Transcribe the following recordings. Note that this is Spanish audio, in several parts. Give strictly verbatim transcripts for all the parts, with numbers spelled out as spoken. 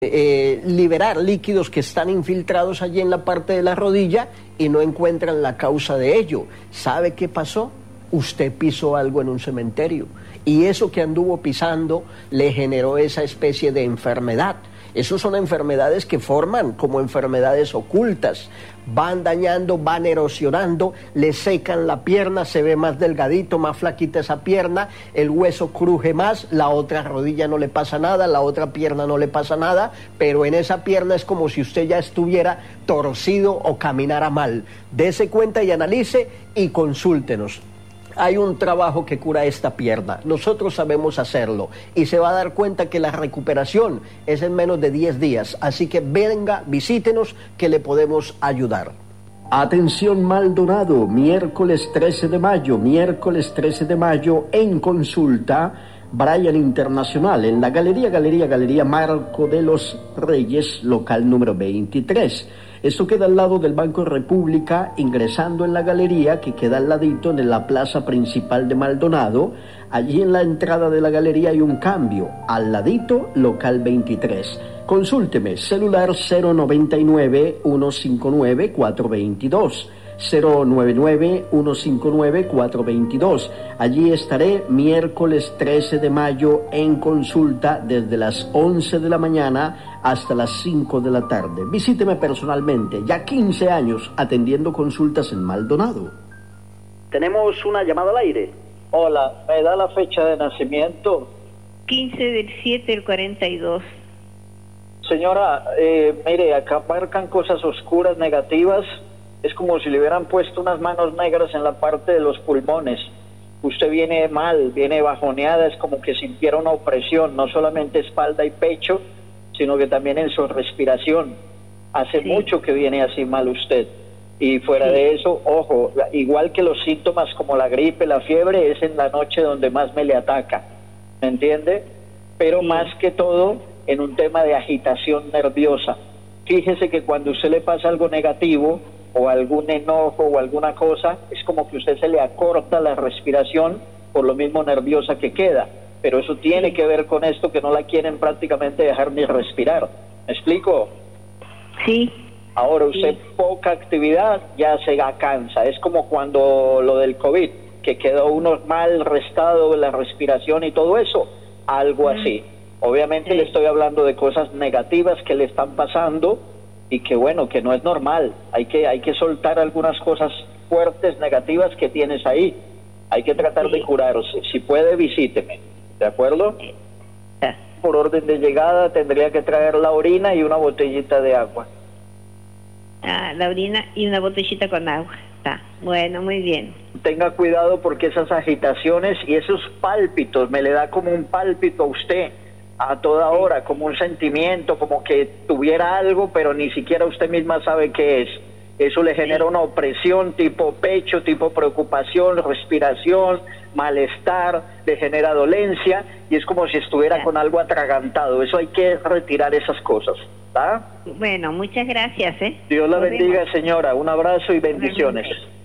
Eh, liberar líquidos que están infiltrados allí en la parte de la rodilla y no encuentran la causa de ello. ¿Sabe qué pasó? Usted pisó algo en un cementerio y eso que anduvo pisando le generó esa especie de enfermedad. Esas son enfermedades que forman como enfermedades ocultas, van dañando, van erosionando, le secan la pierna, se ve más delgadito, más flaquita esa pierna, el hueso cruje más, la otra rodilla no le pasa nada, la otra pierna no le pasa nada, pero en esa pierna es como si usted ya estuviera torcido o caminara mal. Dese cuenta y analice y consúltenos. Hay un trabajo que cura esta pierna, nosotros sabemos hacerlo y se va a dar cuenta que la recuperación es en menos de diez días, así que venga, visítenos que le podemos ayudar. Atención Maldonado, miércoles trece de mayo, miércoles trece de mayo en consulta, Brian Internacional, en la Galería, Galería, Galería Marco de los Reyes, local número veintitrés. Esto queda al lado del Banco República, ingresando en la galería que queda al ladito en la plaza principal de Maldonado. Allí en la entrada de la galería hay un cambio, al ladito, local veintitrés. Consúlteme, celular cero noventa y nueve, ciento cincuenta y nueve, cuatrocientos veintidós. cero noventa y nueve, ciento cincuenta y nueve, cuatrocientos veintidós. Allí estaré miércoles trece de mayo en consulta desde las once de la mañana hasta las cinco de la tarde. Visíteme personalmente, ya quince años atendiendo consultas en Maldonado. Tenemos una llamada al aire. Hola, ¿me da la fecha de nacimiento? quince del siete del cuarenta y dos. Señora, eh, mire, acá marcan cosas oscuras, negativas. Es como si le hubieran puesto unas manos negras en la parte de los pulmones. Usted viene mal, viene bajoneada, es como que sintiera una opresión, no solamente espalda y pecho, sino que también en su respiración. Hace sí. mucho que viene así mal usted. Y fuera sí. de eso, ojo, igual que los síntomas como la gripe, la fiebre, es en la noche donde más me le ataca, ¿me entiende? Pero sí. más que todo, en un tema de agitación nerviosa. Fíjese que cuando a usted le pasa algo negativo, o algún enojo o alguna cosa, es como que a usted se le acorta la respiración por lo mismo nerviosa que queda, pero eso tiene que ver con esto que no la quieren prácticamente dejar ni respirar. ¿Me explico? Sí. Ahora usted sí. poca actividad ya se cansa, es como cuando lo del COVID, que quedó uno mal restado la respiración y todo eso, algo mm. así. Obviamente sí. le estoy hablando de cosas negativas que le están pasando, y que bueno, que no es normal, hay que hay que soltar algunas cosas fuertes, negativas que tienes ahí, hay que tratar sí. de curarse. Si puede, visíteme, ¿de acuerdo? Sí. Por orden de llegada tendría que traer la orina y una botellita de agua. Ah, la orina y una botellita con agua, está, bueno, muy bien. Tenga cuidado porque esas agitaciones y esos pálpitos, me le da como un pálpito a usted, a toda hora, como un sentimiento, como que tuviera algo, pero ni siquiera usted misma sabe qué es. Eso le genera una opresión tipo pecho, tipo preocupación, respiración, malestar, le genera dolencia, y es como si estuviera con algo atragantado. Eso hay que retirar esas cosas, ¿está? Bueno, muchas gracias, ¿eh? Dios la bendiga, señora. Un abrazo y bendiciones.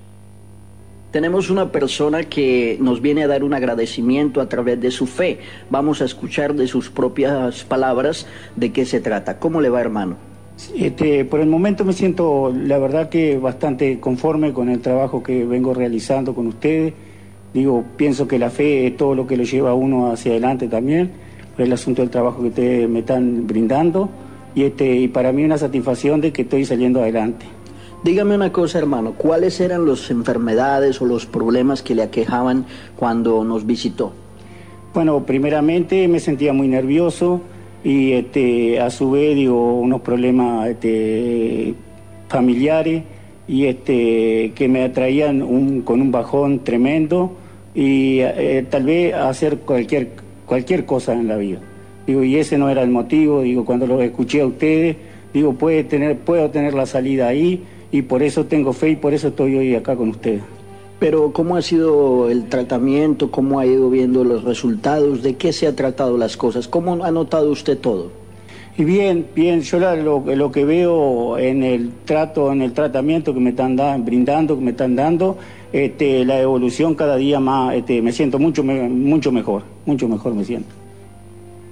Tenemos una persona que nos viene a dar un agradecimiento a través de su fe. Vamos a escuchar de sus propias palabras de qué se trata. ¿Cómo le va, hermano? Este, por el momento me siento, la verdad, que bastante conforme con el trabajo que vengo realizando con ustedes. Digo, pienso que la fe es todo lo que lo lleva a uno hacia adelante también, por el asunto del trabajo que ustedes me están brindando. Y, este, y para mí una satisfacción de que estoy saliendo adelante. Dígame una cosa, hermano, ¿cuáles eran las enfermedades o los problemas que le aquejaban cuando nos visitó? Bueno, primeramente me sentía muy nervioso y este, a su vez, digo, unos problemas este, familiares y este, que me atraían un, con un bajón tremendo y eh, tal vez hacer cualquier, cualquier cosa en la vida. Digo, y ese no era el motivo, digo, cuando lo escuché a ustedes, digo, puede tener, puedo tener la salida ahí. Y por eso tengo fe y por eso estoy hoy acá con ustedes. Pero ¿cómo ha sido el tratamiento? ¿Cómo ha ido viendo los resultados? ¿De qué se ha tratado las cosas? ¿Cómo ha notado usted todo? Y bien, bien, yo la, lo, lo que veo en el trato, en el tratamiento que me están da, brindando, que me están dando, este, la evolución cada día más, este, me siento mucho, me, mucho mejor, mucho mejor me siento.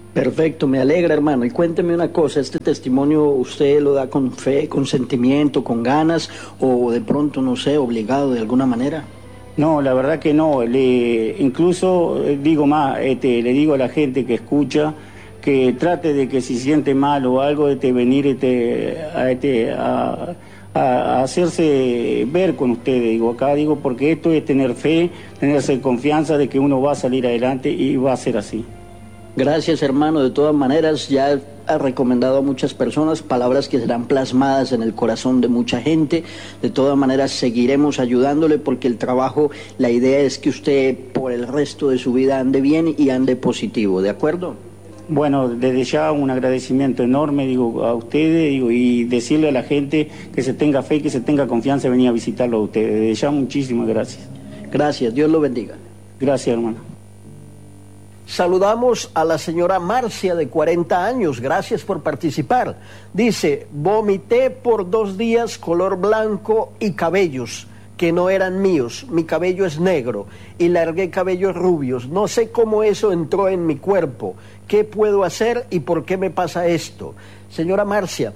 Perfecto, me alegra, hermano. Y cuénteme una cosa, ¿este testimonio usted lo da con fe, con sentimiento, con ganas o de pronto, no sé, obligado de alguna manera? No, la verdad que no. Le, incluso eh, digo más, este, le digo a la gente que escucha que trate de que si siente mal o algo, este, venir este, a, este, a, a hacerse ver con ustedes. Digo acá, digo, porque esto es tener fe, tenerse confianza de que uno va a salir adelante y va a ser así. Gracias, hermano. De todas maneras, ya ha recomendado a muchas personas, palabras que serán plasmadas en el corazón de mucha gente. De todas maneras, seguiremos ayudándole porque el trabajo, la idea es que usted por el resto de su vida ande bien y ande positivo, ¿de acuerdo? Bueno, desde ya un agradecimiento enorme, digo, a ustedes, digo, y decirle a la gente que se tenga fe, que se tenga confianza de venir a visitarlo a ustedes. Desde ya, muchísimas gracias. Gracias, Dios lo bendiga. Gracias, hermano. Saludamos a la señora Marcia, de cuarenta años, gracias por participar. Dice, vomité por dos días color blanco y cabellos que no eran míos, mi cabello es negro y largué cabellos rubios, no sé cómo eso entró en mi cuerpo, ¿qué puedo hacer y por qué me pasa esto? Señora Marcia,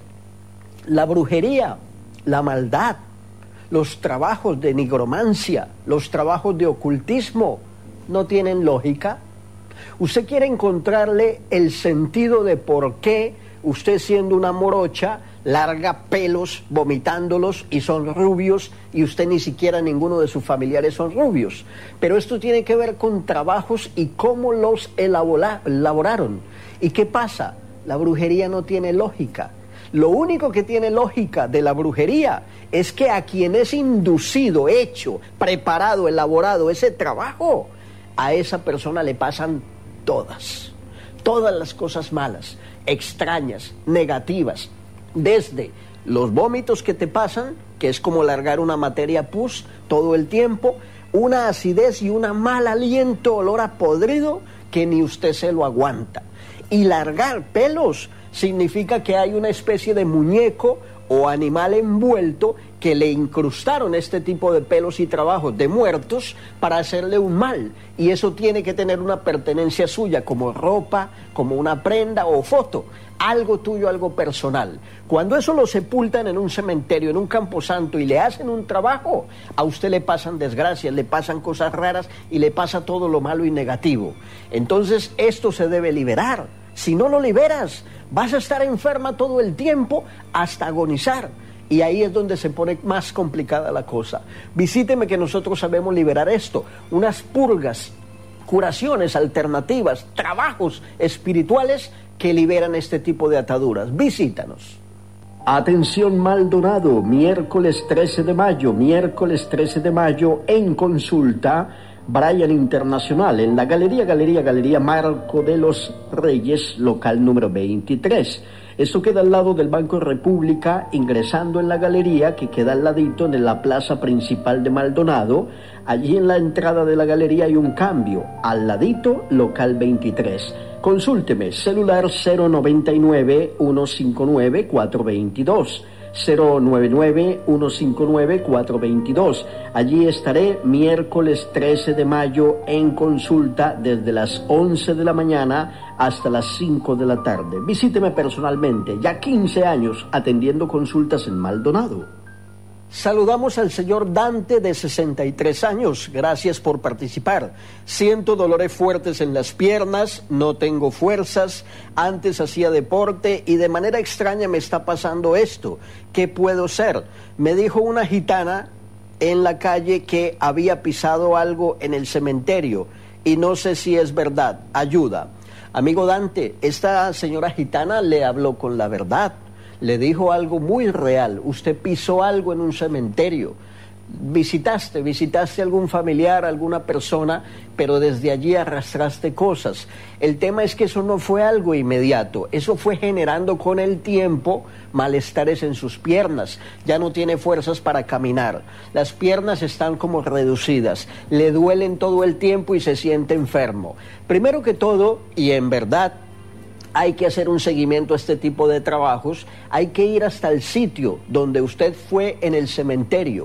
la brujería, la maldad, los trabajos de nigromancia, los trabajos de ocultismo, ¿no tienen lógica? Usted quiere encontrarle el sentido de por qué usted, siendo una morocha, larga pelos vomitándolos y son rubios y usted ni siquiera ninguno de sus familiares son rubios. Pero esto tiene que ver con trabajos y cómo los elabora, elaboraron. ¿Y qué pasa? La brujería no tiene lógica. Lo único que tiene lógica de la brujería es que a quien es inducido, hecho, preparado, elaborado ese trabajo, a esa persona le pasan todas, todas las cosas malas, extrañas, negativas, desde los vómitos que te pasan, que es como largar una materia pus todo el tiempo, una acidez y un mal aliento, olor a podrido, que ni usted se lo aguanta. Y largar pelos significa que hay una especie de muñeco o animal envuelto que le incrustaron este tipo de pelos y trabajos de muertos para hacerle un mal, y eso tiene que tener una pertenencia suya, como ropa, como una prenda o foto, algo tuyo, algo personal. Cuando eso lo sepultan en un cementerio, en un camposanto, y le hacen un trabajo, a usted le pasan desgracias, le pasan cosas raras y le pasa todo lo malo y negativo. Entonces esto se debe liberar. Si no lo liberas, vas a estar enferma todo el tiempo hasta agonizar. Y ahí es donde se pone más complicada la cosa. Visíteme, que nosotros sabemos liberar esto. Unas purgas, curaciones alternativas, trabajos espirituales que liberan este tipo de ataduras. Visítanos. Atención Maldonado, miércoles trece de mayo, miércoles trece de mayo en consulta, Brian Internacional, en la Galería, Galería, Galería Marco de los Reyes, local número veintitrés. Esto queda al lado del Banco República, ingresando en la galería, que queda al ladito en la plaza principal de Maldonado. Allí en la entrada de la galería hay un cambio, al ladito, local veintitrés. Consúlteme, celular cero noventa y nueve, ciento cincuenta y nueve, cuatrocientos veintidós. cero noventa y nueve, ciento cincuenta y nueve, cuatrocientos veintidós. Allí estaré miércoles trece de mayo en consulta desde las once de la mañana hasta las cinco de la tarde. Visíteme personalmente, ya quince años atendiendo consultas en Maldonado. Saludamos al señor Dante, de sesenta y tres años, gracias por participar. Siento dolores fuertes en las piernas, no tengo fuerzas, antes hacía deporte y de manera extraña me está pasando esto. ¿Qué puedo ser? Me dijo una gitana en la calle que había pisado algo en el cementerio y no sé si es verdad. Ayuda. Amigo Dante, esta señora gitana le habló con la verdad. Le dijo algo muy real. Usted pisó algo en un cementerio. Visitaste, visitaste a algún familiar, alguna persona, pero desde allí arrastraste cosas. El tema es que eso no fue algo inmediato. Eso fue generando con el tiempo malestares en sus piernas. Ya no tiene fuerzas para caminar. Las piernas están como reducidas. Le duelen todo el tiempo y se siente enfermo. Primero que todo, y en verdad, hay que hacer un seguimiento a este tipo de trabajos, hay que ir hasta el sitio donde usted fue en el cementerio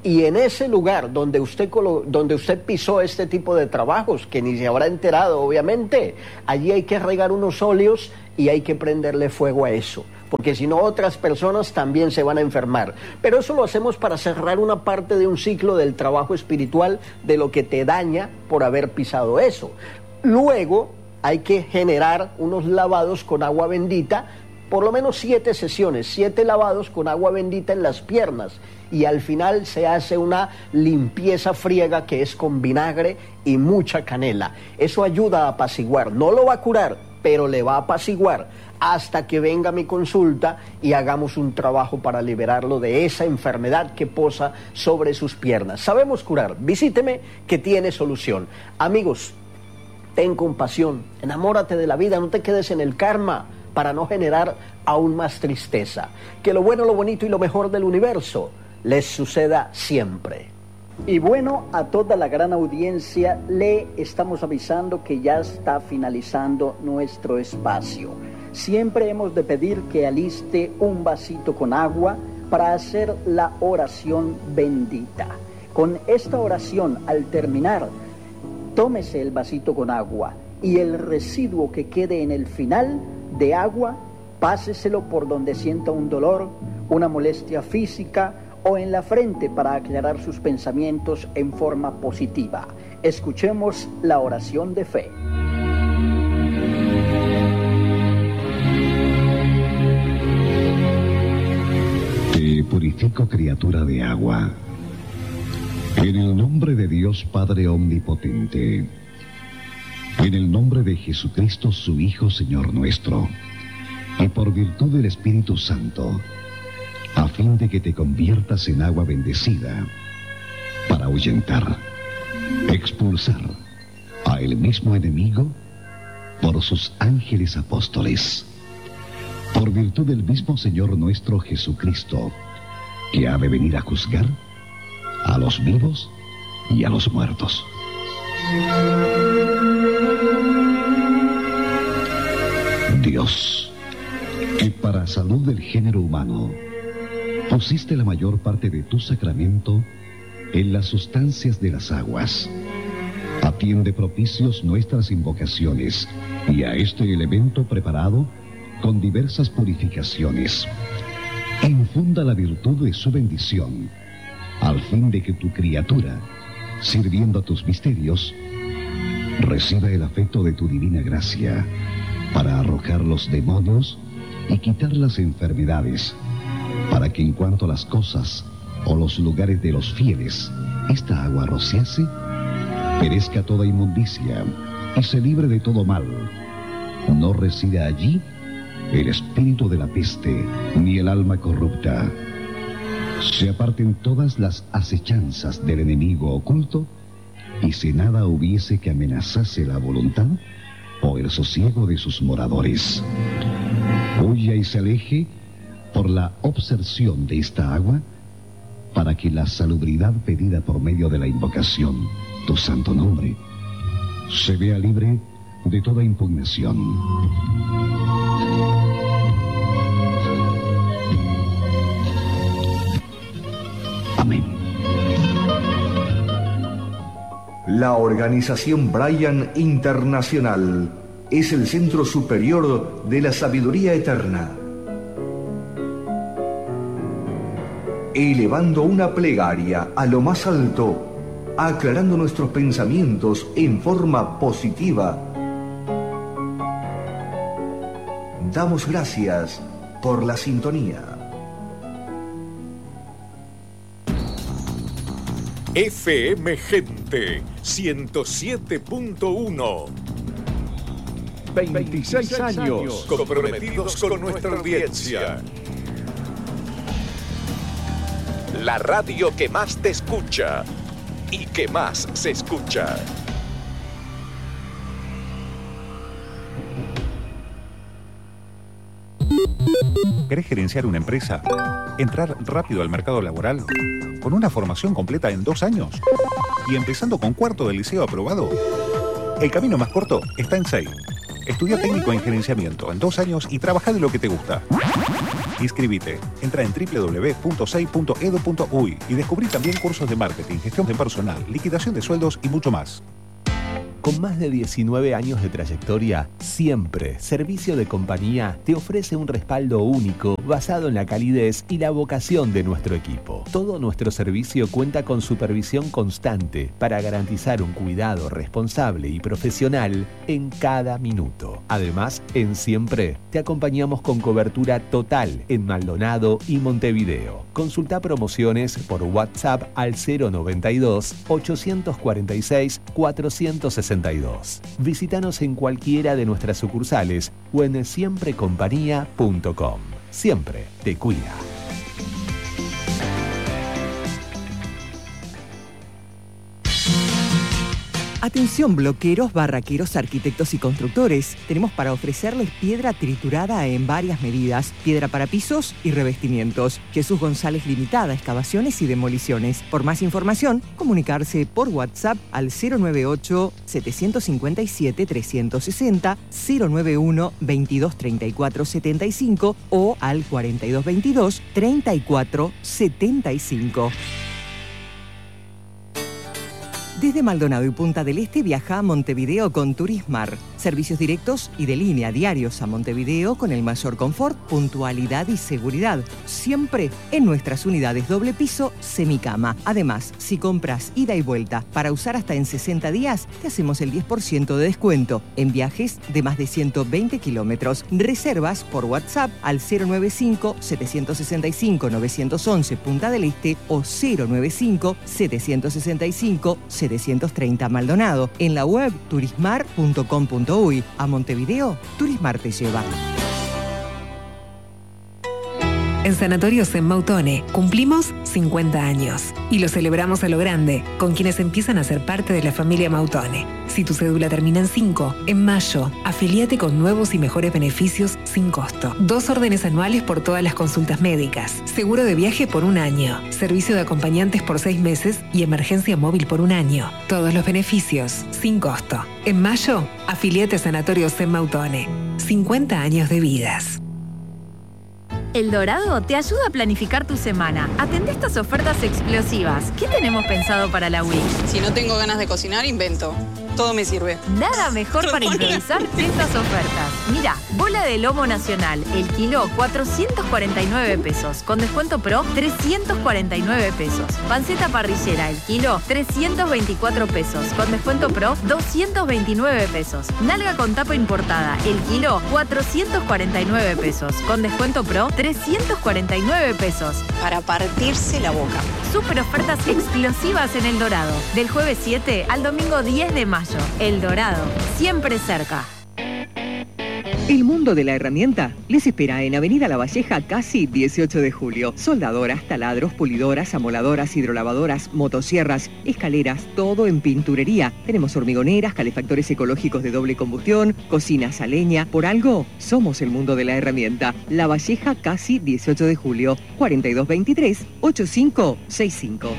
Y en ese lugar donde usted, colo- donde usted pisó este tipo de trabajos, que ni se habrá enterado obviamente, allí hay que regar unos óleos y hay que prenderle fuego a eso, porque si no otras personas también se van a enfermar. Pero eso lo hacemos para cerrar una parte de un ciclo del trabajo espiritual, de lo que te daña por haber pisado eso. Luego hay que generar unos lavados con agua bendita, por lo menos siete sesiones, siete lavados con agua bendita en las piernas, y al final se hace una limpieza friega que es con vinagre y mucha canela. Eso ayuda a apaciguar, no lo va a curar, pero le va a apaciguar hasta que venga mi consulta y hagamos un trabajo para liberarlo de esa enfermedad que posa sobre sus piernas. Sabemos curar, visíteme que tiene solución. Amigos, ten compasión, enamórate de la vida, no te quedes en el karma para no generar aún más tristeza. Que lo bueno, lo bonito y lo mejor del universo les suceda siempre. Y bueno, a toda la gran audiencia le estamos avisando que ya está finalizando nuestro espacio. Siempre hemos de pedir que aliste un vasito con agua para hacer la oración bendita. Con esta oración, al terminar, tómese el vasito con agua y el residuo que quede en el final de agua, páseselo por donde sienta un dolor, una molestia física o en la frente para aclarar sus pensamientos en forma positiva. Escuchemos la oración de fe. Te purifico, criatura de agua, en el nombre de Dios Padre Omnipotente, en el nombre de Jesucristo, su Hijo, Señor nuestro, y por virtud del Espíritu Santo, a fin de que te conviertas en agua bendecida, para ahuyentar, expulsar a el mismo enemigo por sus ángeles apóstoles, por virtud del mismo Señor nuestro Jesucristo, que ha de venir a juzgar a los vivos y a los muertos. Dios, que para salud del género humano pusiste la mayor parte de tu sacramento en las sustancias de las aguas, atiende propicios nuestras invocaciones y a este elemento preparado con diversas purificaciones. Infunda la virtud de su bendición, al fin de que tu criatura, sirviendo a tus misterios, reciba el afecto de tu divina gracia para arrojar los demonios y quitar las enfermedades, para que en cuanto a las cosas o los lugares de los fieles esta agua rociase, perezca toda inmundicia y se libre de todo mal. No resida allí el espíritu de la peste ni el alma corrupta. Se aparten todas las acechanzas del enemigo oculto, y si nada hubiese que amenazase la voluntad o el sosiego de sus moradores, huya y se aleje por la obserción de esta agua, para que la salubridad pedida por medio de la invocación, tu santo nombre, se vea libre de toda impugnación. Amén. La organización Brian Internacional es el centro superior de la sabiduría eterna. Elevando una plegaria a lo más alto, aclarando nuestros pensamientos en forma positiva, damos gracias por la sintonía. F M Gente ciento siete punto uno. veintiséis años comprometidos con nuestra audiencia. La radio que más te escucha y que más se escucha. ¿Querés gerenciar una empresa? ¿Entrar rápido al mercado laboral? ¿Con una formación completa en dos años? ¿Y empezando con cuarto del liceo aprobado? El camino más corto está en SEI. Estudia técnico en gerenciamiento en dos años y trabaja de lo que te gusta. Inscribite. Entra en doble u doble u doble u punto s e i punto e d u punto u y y descubrí también cursos de marketing, gestión de personal, liquidación de sueldos y mucho más. Con más de diecinueve años de trayectoria, Siempre Servicio de Compañía te ofrece un respaldo único basado en la calidez y la vocación de nuestro equipo. Todo nuestro servicio cuenta con supervisión constante para garantizar un cuidado responsable y profesional en cada minuto. Además, en Siempre te acompañamos con cobertura total en Maldonado y Montevideo. Consulta promociones por WhatsApp al cero noventa y dos, ochocientos cuarenta y seis, cuatrocientos sesenta y dos. Visítanos en cualquiera de nuestras sucursales o en siempre compañía punto com. Siempre te cuida. Atención bloqueros, barraqueros, arquitectos y constructores. Tenemos para ofrecerles piedra triturada en varias medidas, piedra para pisos y revestimientos. Jesús González Limitada, excavaciones y demoliciones. Por más información, comunicarse por WhatsApp al cero noventa y ocho, setecientos cincuenta y siete, trescientos sesenta, cero noventa y uno, veintidós treinta y cuatro setenta y cinco o al cuarenta y dos veintidós, treinta y cuatro setenta y cinco. Desde Maldonado y Punta del Este viaja a Montevideo con Turismar. Servicios directos y de línea diarios a Montevideo con el mayor confort, puntualidad y seguridad. Siempre en nuestras unidades doble piso, semicama. Además, si compras ida y vuelta para usar hasta en sesenta días, te hacemos el diez por ciento de descuento en viajes de más de ciento veinte kilómetros. Reservas por WhatsApp al cero noventa y cinco, setecientos sesenta y cinco, novecientos once Punta del Este o cero noventa y cinco, setecientos sesenta y cinco, setecientos treinta Maldonado. En la web turismar punto com punto uy. A Montevideo, Turismar te lleva. En Sanatorios en Mautone cumplimos cincuenta años y lo celebramos a lo grande con quienes empiezan a ser parte de la familia Mautone. Si tu cédula termina en cinco, en mayo, afilíate con nuevos y mejores beneficios sin costo. Dos órdenes anuales por todas las consultas médicas, seguro de viaje por un año, servicio de acompañantes por seis meses y emergencia móvil por un año. Todos los beneficios sin costo. En mayo, afilíate a Sanatorios en Mautone. cincuenta años de vidas. El Dorado te ayuda a planificar tu semana. Atende estas ofertas explosivas. ¿Qué tenemos pensado para la week? Si no tengo ganas de cocinar, invento. Todo me sirve. Nada mejor para improvisar que estas ofertas. Mira, bola de lomo nacional, el kilo cuatrocientos cuarenta y nueve pesos, con descuento pro trescientos cuarenta y nueve pesos. Panceta parrillera, el kilo trescientos veinticuatro pesos, con descuento pro doscientos veintinueve pesos. Nalga con tapa importada, el kilo cuatrocientos cuarenta y nueve pesos, con descuento pro trescientos cuarenta y nueve pesos. Para partirse la boca. Super ofertas explosivas en El Dorado, del jueves siete al domingo diez de mayo. El Dorado, siempre cerca. El mundo de la herramienta les espera en Avenida La Valleja, casi dieciocho de julio. Soldadoras, taladros, pulidoras, amoladoras, hidrolavadoras, motosierras, escaleras, todo en pinturería. Tenemos hormigoneras, calefactores ecológicos de doble combustión, cocinas a leña. Por algo, somos el mundo de la herramienta. La Valleja, casi dieciocho de julio, cuarenta y dos veintitrés, ochenta y cinco sesenta y cinco.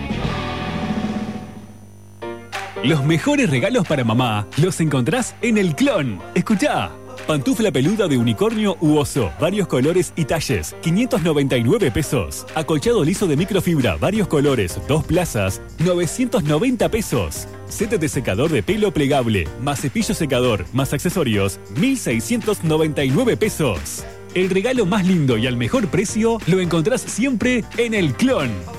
Los mejores regalos para mamá los encontrás en El Clon. Escuchá. Pantufla peluda de unicornio u oso, varios colores y talles, quinientos noventa y nueve pesos. Acolchado liso de microfibra, varios colores, dos plazas, novecientos noventa pesos. Set de secador de pelo plegable, más cepillo secador, más accesorios, mil seiscientos noventa y nueve pesos. El regalo más lindo y al mejor precio lo encontrás siempre en El Clon.